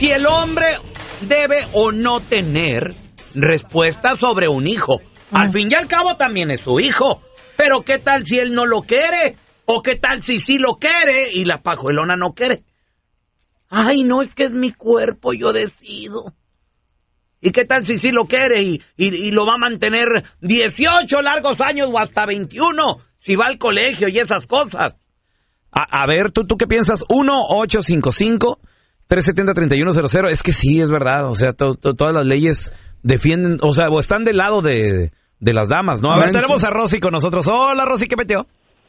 si el hombre debe o no tener respuesta sobre un hijo. Al fin y al cabo también es su hijo. Pero ¿qué tal si él no lo quiere? ¿O qué tal si sí lo quiere y la pajuelona no quiere? Ay, no, es que es mi cuerpo, yo decido. ¿Y qué tal si sí lo quiere y lo va a mantener 18 largos años o hasta 21 si va al colegio y esas cosas? A ver, ¿tú qué piensas? 1-855-370-3100. Es que sí, es verdad. O sea, todas las leyes defienden, o sea, o están del lado de las damas, ¿no? A ver, tenemos a Rosy con nosotros. Hola, Rosy, ¿qué metió?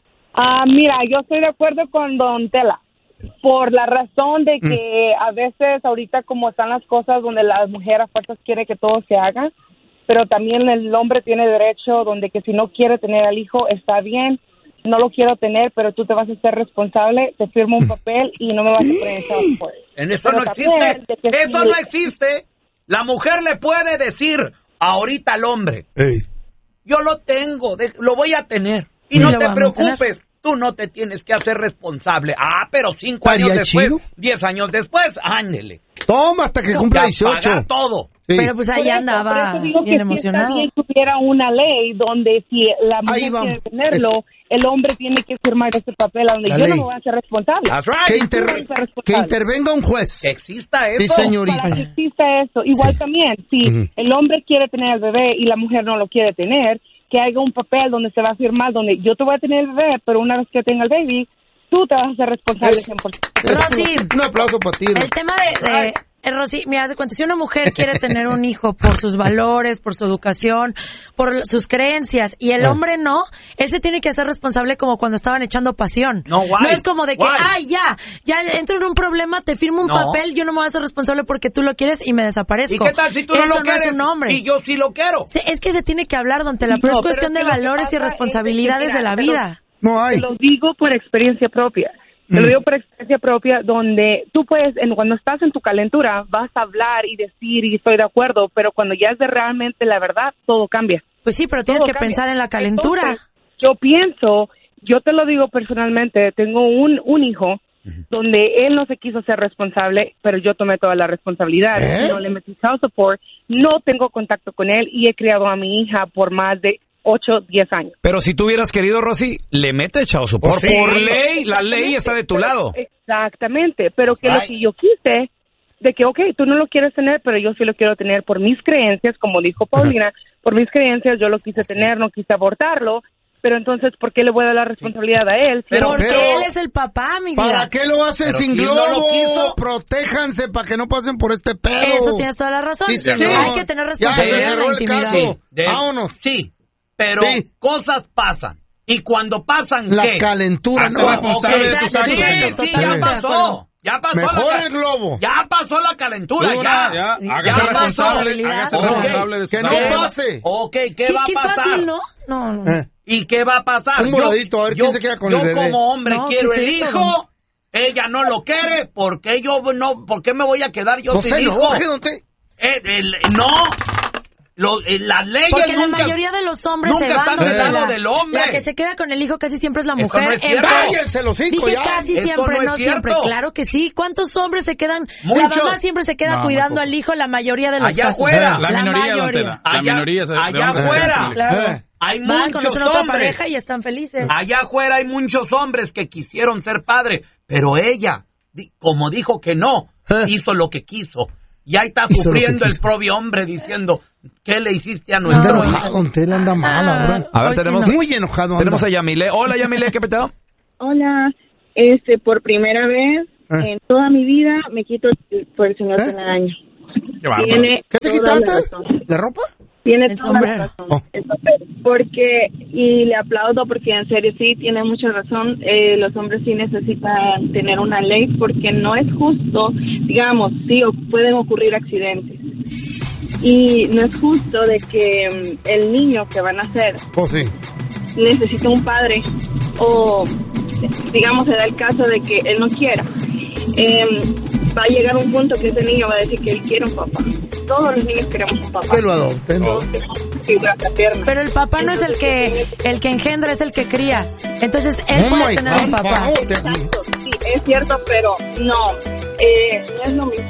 Mira, yo estoy de acuerdo con Don Tela. Por la razón de que a veces ahorita como están las cosas donde la mujer a fuerzas quiere que todo se haga, pero también el hombre tiene derecho donde que si no quiere tener al hijo está bien, no lo quiero tener, pero tú te vas a ser responsable, te firmo un papel y no me vas a poner en child support. En eso no existe, eso no existe. La mujer le puede decir ahorita al hombre, yo lo tengo, lo voy a tener y no te preocupes. Tú no te tienes que hacer responsable. Pero 5 años después, 10 años después, ándele. Toma hasta que cumpla 18. Pagar todo. Sí. Pero pues ahí andaba bien emocionado. Si tuviera una ley donde si la mujer quiere tenerlo, el hombre tiene que firmar ese papel donde yo no me voy a hacer responsable. That's right. Que intervenga un juez. Que exista eso. Sí, señorita. Para que exista eso. Igual también, si el hombre quiere tener al bebé y la mujer no lo quiere tener, que haya un papel donde se va a firmar, donde yo te voy a tener el bebé, pero una vez que tenga el baby, tú te vas a hacer responsable 100%. Rosy, un aplauso para ti. El tema de Rosy, mira, de cuenta, si una mujer quiere tener un hijo por sus valores, por su educación, por sus creencias, y el hombre no, él se tiene que hacer responsable como cuando estaban echando pasión. No es como de que, ya entro en un problema, te firmo un papel, yo no me voy a hacer responsable porque tú lo quieres y me desaparezco. ¿Y qué tal si tú no lo quieres? No es un hombre. Y yo sí lo quiero. Es que se tiene que hablar, don Tela, pero es cuestión de valores y responsabilidades de la vida. No hay. Te lo digo por experiencia propia. Te lo digo por experiencia propia, donde tú puedes, cuando estás en tu calentura, vas a hablar y decir, y estoy de acuerdo, pero cuando ya es de realmente la verdad, todo cambia. Pues sí, pero tienes que pensar en la calentura. Entonces, yo pienso, yo te lo digo personalmente, tengo un hijo donde él no se quiso ser responsable, pero yo tomé toda la responsabilidad. No le metí child support, no tengo contacto con él y he criado a mi hija por más de 8, 10 años. Pero si tú hubieras querido, Rosy, le metes child support. Sí. Por ley, la ley está de tu lado. Exactamente, pero que lo que yo quise, de que, tú no lo quieres tener, pero yo sí lo quiero tener por mis creencias, como dijo Paulina, por mis creencias yo lo quise tener, no quise abortarlo, pero entonces, ¿por qué le voy a dar la responsabilidad a él? Porque él es el papá, mi vida. ¿Para qué lo hacen sin globo? Protéjanse para que no pasen por este pedo. Eso tienes toda la razón. Sí, hay que tener responsabilidad en la intimidad. Vámonos. Sí. Pero cosas pasan. Y cuando pasan, la ¿qué? calentura no ya pasó. Ya pasó. Mejor el globo. Ya pasó la calentura. Hágase responsable de su que no pase. ¿Qué va a pasar? Fácil, ¿no? ¿Y qué va a pasar? Un moradito, a ver quién se queda con el bebé. Yo como hombre quiero el hijo. Ella no lo quiere. ¿Por qué me voy a quedar yo sin hijo? No. Las leyes porque la mayoría de los hombres se van del lado del hombre. La que se queda con el hijo casi siempre es la mujer. No es cierto. Dije casi siempre, no siempre. Claro que sí. ¿Cuántos hombres se quedan? La mamá siempre se queda cuidando al hijo la mayoría de los allá casos. Afuera. La minoría. Allá afuera. Claro. Hay muchos hombres. Otra pareja y están felices. Allá afuera hay muchos hombres que quisieron ser padres, pero ella, como dijo que no, hizo lo que quiso. Y ahí está sufriendo el propio hombre diciendo, ¿qué le hiciste a nuestro hijo? Anda mal ahora. A ver, tenemos muy enojado. Tenemos a Yamile. Hola, Yamile, ¿qué peteo? Hola, por primera vez en toda mi vida me quito por el señor Telaraño. ¿Qué te quitaste? ¿La ropa? Tiene toda la razón. Porque, y le aplaudo porque en serio sí, tiene mucha razón, los hombres sí necesitan tener una ley porque no es justo, digamos, sí pueden ocurrir accidentes. Y no es justo de que el niño que van a nacer necesite un padre o, digamos, se da el caso de que él no quiera. Va a llegar un punto que ese niño va a decir que él quiere un papá. Todos los niños queremos un papá. Que lo adopten. Pero el papá no es el que engendra, es el que cría. Entonces él puede tener un papá. Exacto, sí, es cierto, pero no es lo mismo.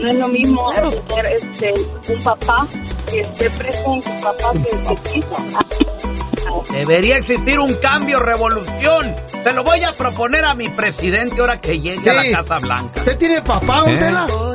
No es lo mismo tener un papá que esté presente, un papá que quiso. Debería existir un cambio, revolución. Se lo voy a proponer a mi presidente ahora que llegue a la Casa Blanca. ¿Usted tiene papá, don Tela?